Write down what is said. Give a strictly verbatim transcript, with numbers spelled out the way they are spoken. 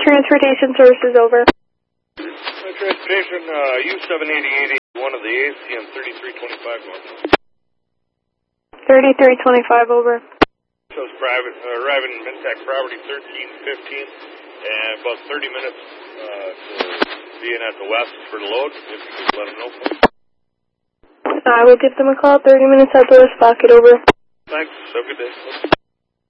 Transportation Services, over. Uh, transportation, uh, U seven eighty eighty, one of the A C M thirty-three twenty-five north. thirty-three twenty-five, over. So it's private, uh, arriving in Mintac property thirteen fifteen, and about thirty minutes uh, to being at the west for the load, if you could let them know. I will give them a call thirty minutes at the west pocket, over. Thanks, have a good day.